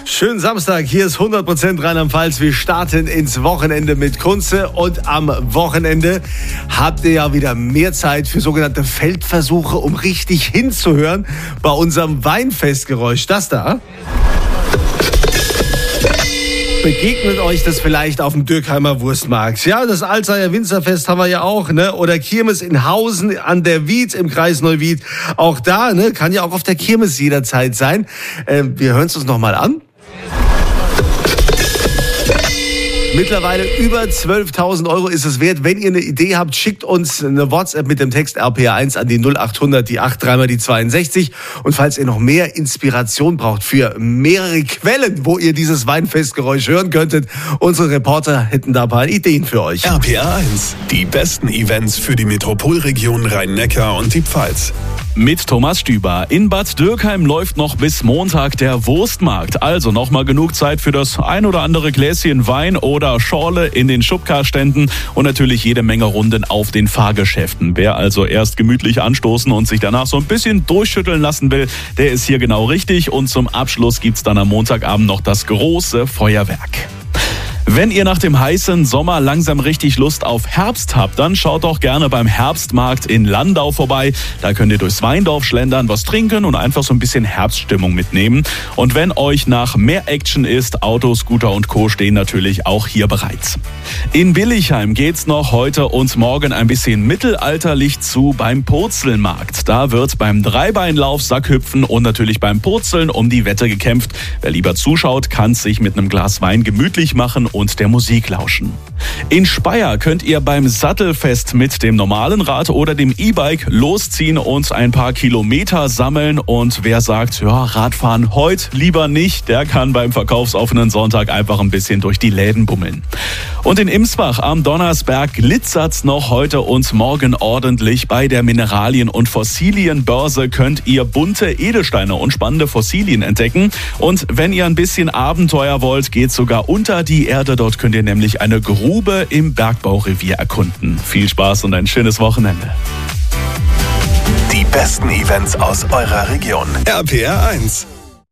Schönen Samstag, hier ist 100% Rheinland-Pfalz. Wir starten ins Wochenende mit Kunze und am Wochenende habt ihr ja wieder mehr Zeit für sogenannte Feldversuche, um richtig hinzuhören bei unserem Weinfestgeräusch. Das da. Begegnet euch das vielleicht auf dem Dürkheimer Wurstmarkt? Ja, das Alzheimer Winzerfest haben wir ja auch, ne? Oder Kirmes in Hausen an der Wied im Kreis Neuwied. Auch da, ne? Kann ja auch auf der Kirmes jederzeit sein. Wir hören es uns nochmal an. Mittlerweile über 12.000 € ist es wert. Wenn ihr eine Idee habt, schickt uns eine WhatsApp mit dem Text RPR1 an die 0800, die 83 die 62. Und falls ihr noch mehr Inspiration braucht für mehrere Quellen, wo ihr dieses Weinfestgeräusch hören könntet, unsere Reporter hätten da ein paar Ideen für euch. RPR1, die besten Events für die Metropolregion Rhein-Neckar und die Pfalz. Mit Thomas Stüber. In Bad Dürkheim läuft noch bis Montag der Wurstmarkt. Also nochmal genug Zeit für das ein oder andere Gläschen Wein oder Schorle in den Schubkarständen und natürlich jede Menge Runden auf den Fahrgeschäften. Wer also erst gemütlich anstoßen und sich danach so ein bisschen durchschütteln lassen will, der ist hier genau richtig. Und zum Abschluss gibt's dann am Montagabend noch das große Feuerwerk. Wenn ihr nach dem heißen Sommer langsam richtig Lust auf Herbst habt, dann schaut doch gerne beim Herbstmarkt in Landau vorbei. Da könnt ihr durchs Weindorf schlendern, was trinken und einfach so ein bisschen Herbststimmung mitnehmen. Und wenn euch nach mehr Action ist, Auto, Scooter und Co. stehen natürlich auch hier bereit. In Billigheim geht's noch heute und morgen ein bisschen mittelalterlich zu beim Purzelmarkt. Da wird beim Dreibeinlauf, Sackhüpfen und natürlich beim Purzeln um die Wette gekämpft. Wer lieber zuschaut, kann sich mit einem Glas Wein gemütlich machen und der Musik lauschen. In Speyer könnt ihr beim Sattelfest mit dem normalen Rad oder dem E-Bike losziehen und ein paar Kilometer sammeln. Und wer sagt, ja, Radfahren heute lieber nicht, der kann beim verkaufsoffenen Sonntag einfach ein bisschen durch die Läden bummeln. Und in Imsbach am Donnersberg glitzert's noch heute und morgen ordentlich. Bei der Mineralien- und Fossilienbörse könnt ihr bunte Edelsteine und spannende Fossilien entdecken. Und wenn ihr ein bisschen Abenteuer wollt, geht's sogar unter die Erde. Dort könnt ihr nämlich eine Grube im Bergbaurevier erkunden. Viel Spaß und ein schönes Wochenende. Die besten Events aus eurer Region. RPR1.